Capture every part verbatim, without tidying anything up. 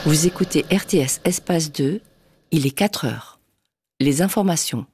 Vous écoutez R T S Espace deux, il est quatre heures. Les informations.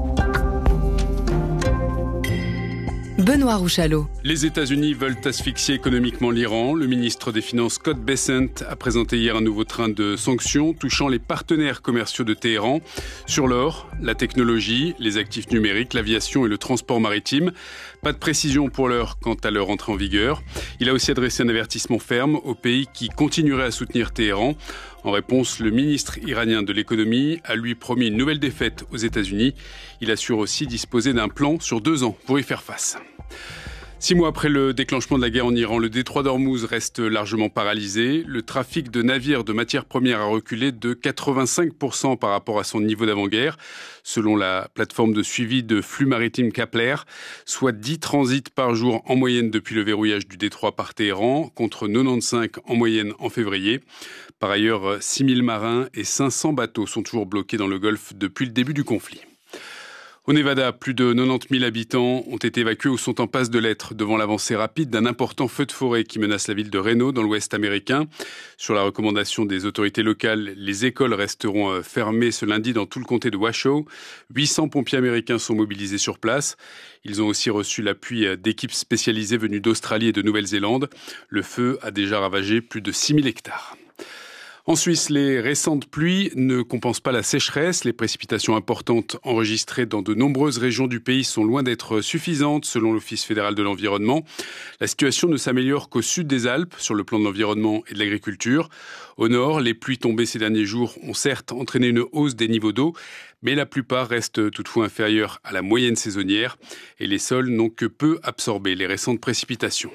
Benoît Rouchalot. Les États-Unis veulent asphyxier économiquement l'Iran. Le ministre des Finances Scott Bessent a présenté hier un nouveau train de sanctions touchant les partenaires commerciaux de Téhéran sur l'or, la technologie, les actifs numériques, l'aviation et le transport maritime. Pas de précision pour l'heure quant à leur entrée en vigueur. Il a aussi adressé un avertissement ferme aux pays qui continueraient à soutenir Téhéran. En réponse, le ministre iranien de l'économie a lui promis une nouvelle défaite aux États-Unis. Il assure aussi disposer d'un plan sur deux ans pour y faire face. Six mois après le déclenchement de la guerre en Iran, le détroit d'Ormuz reste largement paralysé. Le trafic de navires de matières premières a reculé de quatre-vingt-cinq pour cent par rapport à son niveau d'avant-guerre, selon la plateforme de suivi de flux maritimes Kpler, soit dix transits par jour en moyenne depuis le verrouillage du détroit par Téhéran, contre quatre-vingt-quinze en moyenne en février. Par ailleurs, six mille marins et cinq cents bateaux sont toujours bloqués dans le Golfe depuis le début du conflit. Au Nevada, plus de quatre-vingt-dix mille habitants ont été évacués ou sont en passe de l'être devant l'avancée rapide d'un important feu de forêt qui menace la ville de Reno dans l'ouest américain. Sur la recommandation des autorités locales, les écoles resteront fermées ce lundi dans tout le comté de Washoe. huit cents pompiers américains sont mobilisés sur place. Ils ont aussi reçu l'appui d'équipes spécialisées venues d'Australie et de Nouvelle-Zélande. Le feu a déjà ravagé plus de six mille hectares. En Suisse, les récentes pluies ne compensent pas la sécheresse. Les précipitations importantes enregistrées dans de nombreuses régions du pays sont loin d'être suffisantes, selon l'Office fédéral de l'environnement. La situation ne s'améliore qu'au sud des Alpes, sur le plan de l'environnement et de l'agriculture. Au nord, les pluies tombées ces derniers jours ont certes entraîné une hausse des niveaux d'eau, mais la plupart restent toutefois inférieures à la moyenne saisonnière et les sols n'ont que peu absorbé les récentes précipitations.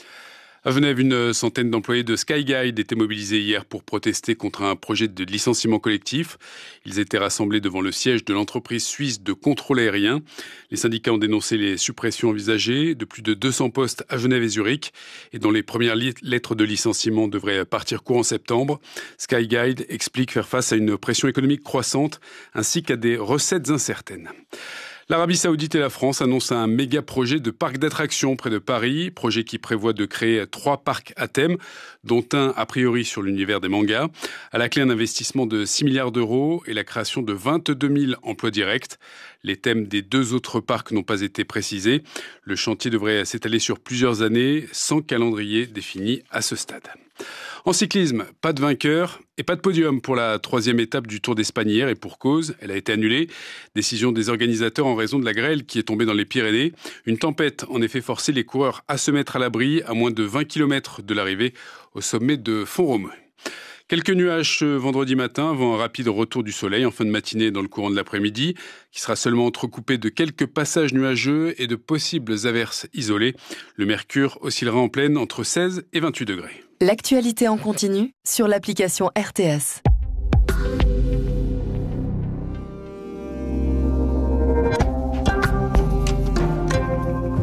À Genève, une centaine d'employés de Skyguide étaient mobilisés hier pour protester contre un projet de licenciement collectif. Ils étaient rassemblés devant le siège de l'entreprise suisse de contrôle aérien. Les syndicats ont dénoncé les suppressions envisagées de plus de deux cents postes à Genève et Zurich et dont les premières lettres de licenciement devraient partir courant septembre. Skyguide explique faire face à une pression économique croissante ainsi qu'à des recettes incertaines. L'Arabie Saoudite et la France annoncent un méga projet de parc d'attractions près de Paris, projet qui prévoit de créer trois parcs à thème, dont un a priori sur l'univers des mangas. À la clé, un investissement de six milliards d'euros et la création de vingt-deux mille emplois directs. Les thèmes des deux autres parcs n'ont pas été précisés. Le chantier devrait s'étaler sur plusieurs années, sans calendrier défini à ce stade. En cyclisme, pas de vainqueur et pas de podium pour la troisième étape du Tour d'Espagne hier et pour cause, elle a été annulée. Décision des organisateurs en raison de la grêle qui est tombée dans les Pyrénées. Une tempête en effet forcé les coureurs à se mettre à l'abri à moins de vingt kilomètres de l'arrivée au sommet de Font-Romeu. Quelques nuages ce vendredi matin avant un rapide retour du soleil en fin de matinée dans le courant de l'après-midi, qui sera seulement entrecoupé de quelques passages nuageux et de possibles averses isolées. Le mercure oscillera en pleine entre seize et vingt-huit degrés. L'actualité en continu sur l'application R T S.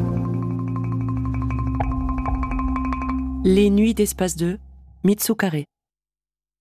Les nuits d'Espace deux, Mitsu Carré.